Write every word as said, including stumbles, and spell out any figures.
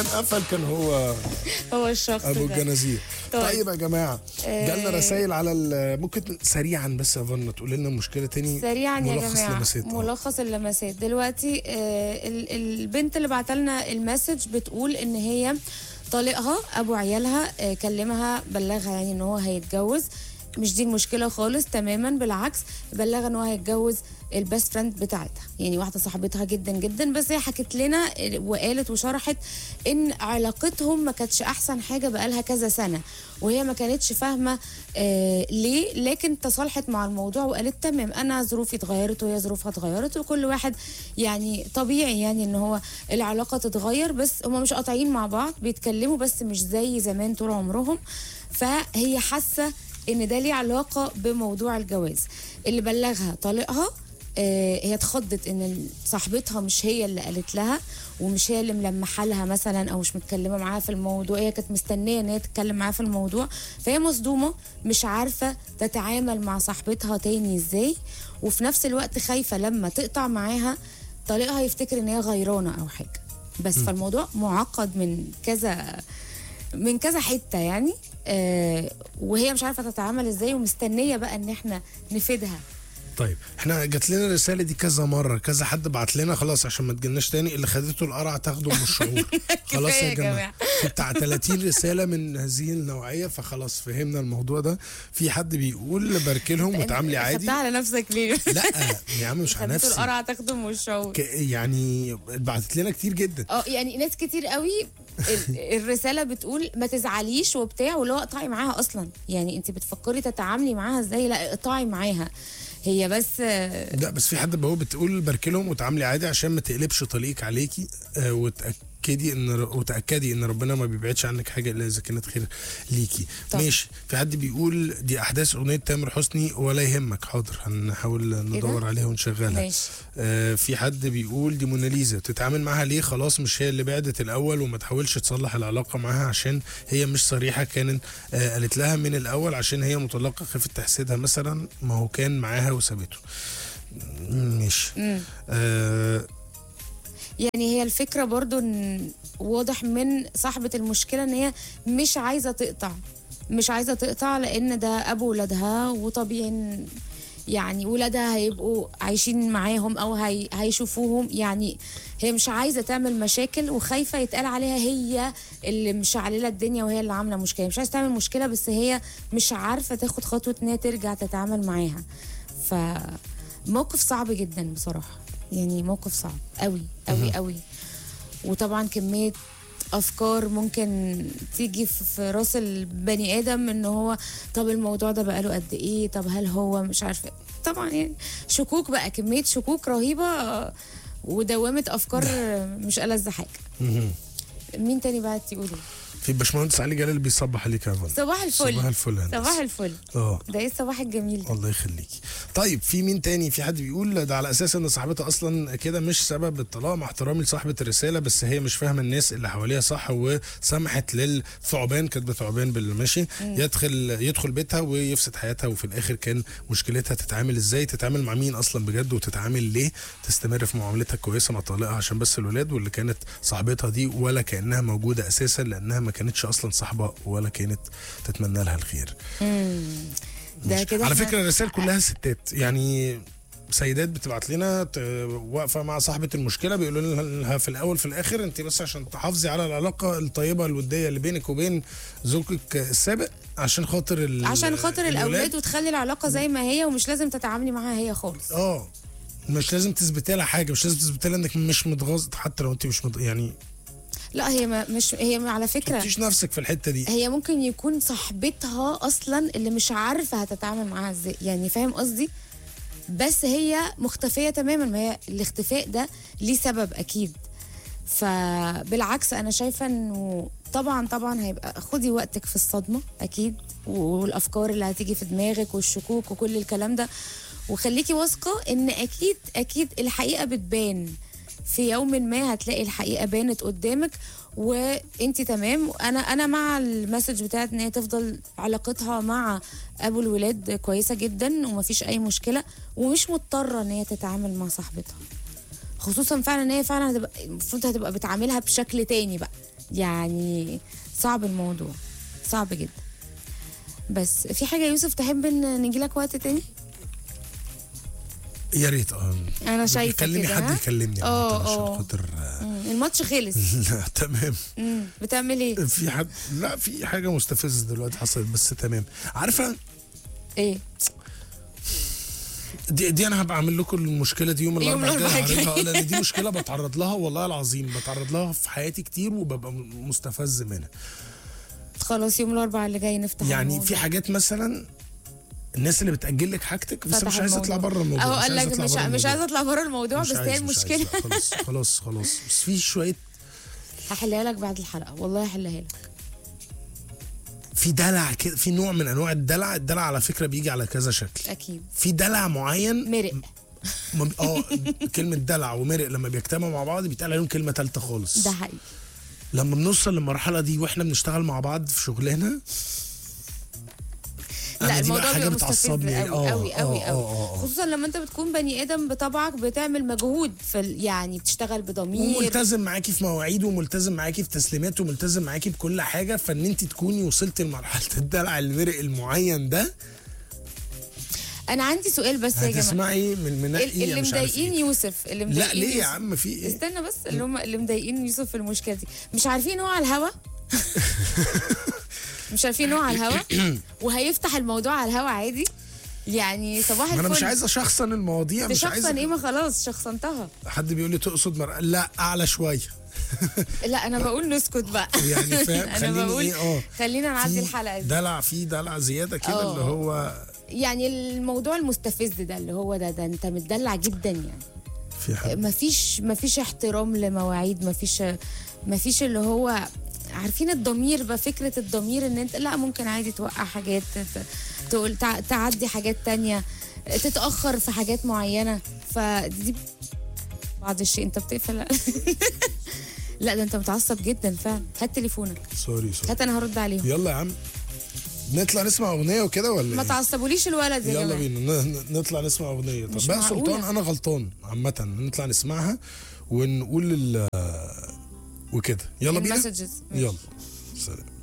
قفل كان هو هو الشخص ابو ده. الجنازير. طيب. طيب يا جماعه آه، جالنا رسائل على ال- ممكن سريعا بس يا فنا تقول لنا مشكله تاني سريعا يا ملخص جماعه لمسات. آه. ملخص اللمسات دلوقتي. آه ال- البنت اللي بعتلنا المسج بتقول ان هي طليقها ابو عيالها آه كلمها بلغها يعني ان هو هيتجوز. مش دي المشكله خالص تماما، بالعكس بلغها ان هو هيتجوز البيست فريند بتاعتها، يعني واحده صاحبتها جدا جدا، بس هي حكت لنا وقالت وشرحت ان علاقتهم ما كانتش احسن حاجه بقالها كذا سنه، وهي ما كانتش فاهمه آه ليه، لكن تصالحت مع الموضوع وقالت تمام انا ظروفي اتغيرت وهي ظروفها اتغيرت، وكل واحد يعني طبيعي يعني ان هو العلاقه تتغير، بس هما مش قاطعين مع بعض، بيتكلموا بس مش زي زمان طول عمرهم. فهي حاسه ان ده ليه علاقه بموضوع الجواز. اللي بلغها طليقها آه هي اتخضت ان صاحبتها مش هي اللي قالت لها، ومش هي اللي ملمحه لها مثلا او مش متكلمه معاها في الموضوع، هي كانت مستنيه ان هي تتكلم معاها في الموضوع، فهي مصدومه مش عارفه تتعامل مع صاحبتها تاني ازاي، وفي نفس الوقت خايفه لما تقطع معاها طليقها يفتكر ان هي غيرانه او حاجه. بس م. فالموضوع معقد من كذا من كذا حته يعني. آه وهي مش عارفه تتعامل ازاي، ومستنيه بقى ان احنا نفيدها. طيب احنا جات لنا الرساله دي كذا مره، كذا حد بعت لنا، خلاص عشان ما تجيلناش تاني اللي خدته القرع تاخده من الشعور. خلاص يا جماعه في بتاع ثلاثين رساله من هذه النوعيه، فخلاص فهمنا الموضوع ده. في حد بيقول باركلهم وتعاملي عادي. خدتها على نفسك ليه؟ لا يا عم مش على خدته نفسي. القرع تاخده من الشعور. يعني بعتت لنا كتير جدا. اه يعني ناس كتير قوي الرساله بتقول ما تزعليش وبتاع، واللي هو اقطعي معاها اصلا، يعني انت بتفكري تتعاملي معاها ازاي؟ لا اقطعي معاها هي بس. لا بس في حد هو بتقول باركلهم وتعاملي عادي عشان ما تقلبش طليقك عليكي، آه وتاكدي ان وتاكدي ان ربنا ما بيبعدش عنك حاجه الا اذا كانت خير ليكي. طب. ماشي. في حد بيقول دي احداث اغنيه تامر حسني ولا يهمك، حاضر هنحاول ندور عليها ونشغلها. ماشي. آه في حد بيقول دي موناليزا، تتعامل معاها ليه؟ خلاص مش هي اللي بعدت الاول، وما تحاولش تصلح العلاقه معاها عشان هي مش صريحه، كانت آه قالت لها من الاول عشان هي مطلقه خافت تحسدها مثلا، ما هو كان معاها وسابته. ماشي. آه يعني هي الفكره برضو ان واضح من صاحبه المشكله ان هي مش عايزه تقطع، مش عايزه تقطع لان ده ابو ولادها، وطبيعي يعني ولادها هيبقوا عايشين معاهم او هي هيشوفوهم، يعني هي مش عايزه تعمل مشاكل وخايفه يتقال عليها هي اللي مشعلله الدنيا وهي اللي عامله مشكله. مش عايزه تعمل مشكله بس هي مش عارفه تاخد خطوه ان هي ترجع تتعامل معاها. فموقف صعب جدا بصراحه، يعني موقف صعب قوي قوي قوي. وطبعا كميه افكار ممكن تيجي في راس البني ادم ان هو طب الموضوع ده بقاله قد ايه، طب هل هو مش عارفه، طبعا يعني شكوك بقى، كميه شكوك رهيبه ودوامه افكار مش ألذ حاجه. مين تاني بقى تقولي؟ في باشمهندس علي جلال اللي بيصبح عليك يا فندم. صباح الفل. صباح الفل. صباح الفل. اه ده ايه الصباح الجميل ده؟ الله يخليكي. طيب في مين تاني؟ في حد بيقول ده على اساس ان صاحبتها اصلا كده مش سبب الطلاق، مع احترامي لصاحبه الرساله بس هي مش فاهمه الناس اللي حواليها صح، وسمحت للثعبان، كاتبه ثعبان بالماشي، يدخل يدخل بيتها ويفسد حياتها، وفي الاخر كان مشكلتها تتعامل ازاي، تتعامل مع مين اصلا بجد، وتتعامل ليه، تستمر في معاملتها كويسه مع طليقها عشان بس الولاد، واللي كانت صاحبتها دي ولا كانها موجوده اساسا، لانها ما كانتش اصلا صاحبه ولا كانت تتمنى لها الخير. امم ده كده على فكره الرسائل كلها ستات، يعني سيدات بتبعت لنا واقفه مع صاحبه المشكله، بيقولوا لها في الاول في الاخر انت بس عشان تحافظي على العلاقه الطيبه الوديه اللي بينك وبين زوجك السابق عشان خاطر عشان خاطر الاولاد، وتخلي العلاقه زي ما هي، ومش لازم تتعاملي معاها هي خالص. اه مش لازم تثبتي لها حاجه، مش لازم تثبتي لها انك مش متغاظ، حتى لو انت مش مت... يعني لا هي ما مش هي على فكره مش نفسك في الحته دي، هي ممكن يكون صاحبتها اصلا اللي مش عارفه هتتعامل معاها ازاي، يعني فاهم قصدي؟ بس هي مختفيه تماما، ما هي الاختفاء ده ليه سبب اكيد. فبالعكس انا شايفه انه طبعا طبعا هيبقى خدي وقتك في الصدمه اكيد، والافكار اللي هتيجي في دماغك والشكوك وكل الكلام ده، وخليكي واثقه ان اكيد اكيد الحقيقه بتبان في يوم ما، هتلاقي الحقيقه بانت قدامك وانتي تمام. انا انا مع المسج بتاعت ان هي تفضل علاقتها مع ابو الولاد كويسه جدا ومفيش اي مشكله، ومش مضطره ان هي تتعامل مع صاحبتها، خصوصا فعلا ان هي فعلا هتبقى المفروض هتبقى بتعاملها بشكل تاني بقى، يعني صعب الموضوع، صعب جدا. بس في حاجه يوسف تحب ان نجي لك وقت تاني؟ يا ريت. اه انا شايفه كلمني كده، حد ها؟ يكلمني اه عشان اه خاطر. مم، الماتش خلص. لا تمام. مم، بتعمل ايه؟ في حد، لا في حاجه مستفزه دلوقتي حصلت بس تمام. عارفه ايه؟ دي, دي انا هبقى اعمل لكم المشكله دي يوم يوم الاربعاء الجاي الأربعاء هعرضها، الجاي. لان دي مشكله بتعرض لها والله العظيم، بتعرض لها في حياتي كتير وببقى مستفز منها. خلاص يوم الاربعاء اللي جاي نفتح يعني الموضوع. في حاجات مثلا الناس اللي بتأجل لك حاجتك بس فتح مش عايزه اطلع الموضوع. بره الموضوع. اهو مش قال عايزة لك أطلع مش برا مش الموضوع. عايزه اطلع بره الموضوع، مش بس هي عايز- مش المشكله. عايز. لا، خلاص خلاص خلاص بس في شويه، هحلها لك بعد الحلقه، والله هحلها لك. في دلع كده، في نوع من انواع الدلع. الدلع على فكره بيجي على كذا شكل. اكيد. في دلع معين مرق. م- اه كلمه دلع ومرق لما بيجتمعوا مع بعض بيتقال عليهم كلمه ثالثه خالص. ده حقيقي. لما بنوصل للمرحله دي واحنا بنشتغل مع بعض في شغلنا، لا أنا دي بقى الموضوع حاجة بيبقى مستفز بتعصبني. قوي آه، قوي آه، قوي آه، قوي، آه، آه. خصوصا لما انت بتكون بني ادم بطبعك بتعمل مجهود في ال- يعني بتشتغل بضمير وملتزم معاكي في مواعيد وملتزم معاكي في تسليمات وملتزم معاكي بكل حاجه، فان انت تكوني وصلتي لمرحله الدلع المرق المعين ده. انا عندي سؤال بس يا جماعه، هتسمعي من منقي ال- اللي مش عارف مضايقين إيه. يوسف، اللي لا مضايقين ليه يا يوسف. عم في ايه؟ استنى بس، اللي هم اللي مضايقين يوسف في المشكله دي مش عارفين هو على الهوا. مش عارفين هو على الهوا وهيفتح الموضوع على الهوا عادي، يعني صباح ما الفل. انا مش عايز اشخصن المواضيع، مش عايز. تشخصن ايه؟ ما خلاص شخصنتها. حد بيقول لي تقصد مر... لا اعلى شويه. لا انا بقول نسكت بقى. يعني فاهم. انا خليني بقول ايه اه خلينا نعدي في الحلقه دي. دلع، في دلع زياده كده آه. اللي هو يعني الموضوع المستفز ده اللي هو ده ده انت متدلع جدا يعني. في حد. مفيش مفيش احترام لمواعيد، مفيش مفيش اللي هو عارفين الضمير بقى، فكرة الضمير ان انت لا ممكن عادي توقع حاجات، ت- تقول تع- تعدي حاجات تانية، تتأخر في حاجات معينة، فدي بعض الشيء. انت بتقفل. لا ده انت متعصب جدا فعلا. هات تليفونك، سوري سوري. هات انا هرد عليهم. يلا يا عم نطلع نسمع اغنيه وكده ولا ما إيه؟ تعصبوليش الولد يا يلا جماعة. بينا ن- ن- نطلع نسمع اغنيه. طب مش بقى معقولة. سلطان انا غلطان عامه، نطلع نسمعها ونقول ال وكده. يلا بينا. المسجز. يلا سلام.